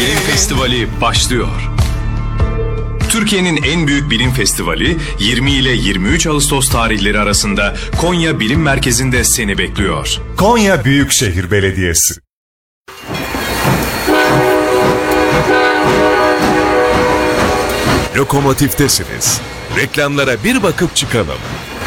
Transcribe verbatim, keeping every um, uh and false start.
Bilim Festivali başlıyor. Türkiye'nin en büyük bilim festivali yirmi ile yirmi üç Ağustos tarihleri arasında Konya Bilim Merkezi'nde seni bekliyor. Konya Büyükşehir Belediyesi. Lokomotiftesiniz. Reklamlara bir bakıp çıkalım.